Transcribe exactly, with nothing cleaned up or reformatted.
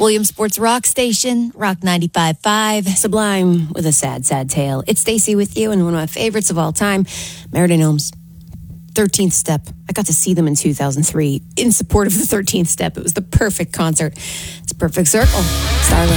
William Sports Rock Station, Rock ninety-five point five. Sublime with a sad, sad tale. It's Stacey with you, and one of my favorites of all time, Meriden Ohms. thirteenth Step. I got to see them in two thousand three in support of the thirteenth Step. It was the perfect concert. It's a perfect circle. Starlet.